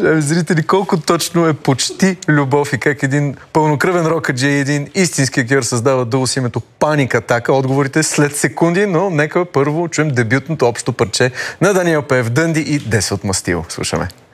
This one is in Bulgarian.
Зрители, колко точно е почти любов и как един пълнокръвен рокаджи и един истински актьор създава дуо с името Паник Атака. Отговорите след секунди, но нека първо чуем дебютното общо парче на Даниел Пеев, Дънди и Деси от Мастил. Слушаме.